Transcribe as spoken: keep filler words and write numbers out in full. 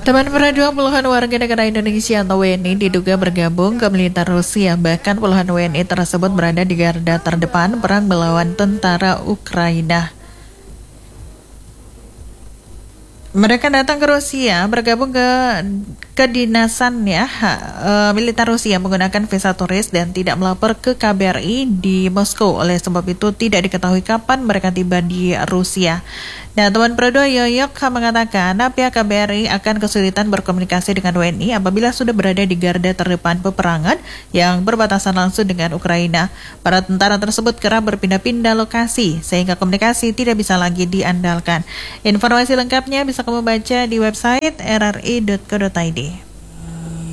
Teman pernah dua puluhan warga negara Indonesia atau W N I diduga bergabung ke militer Rusia. Bahkan puluhan W N I tersebut berada di garda terdepan perang melawan tentara Ukraina. Mereka datang ke Rusia, bergabung ke kedinasan ya, uh, militer Rusia menggunakan visa turis dan tidak melapor ke K B R I di Moskow. Oleh sebab itu tidak diketahui kapan mereka tiba di Rusia. Nah, teman Prodo Yoyok mengatakan pihak K B R I akan kesulitan berkomunikasi dengan W N I apabila sudah berada di garda terdepan peperangan yang berbatasan langsung dengan Ukraina. Para tentara tersebut kerap berpindah-pindah lokasi sehingga komunikasi tidak bisa lagi diandalkan. Informasi lengkapnya bisa kamu baca di website r r i dot co dot i d.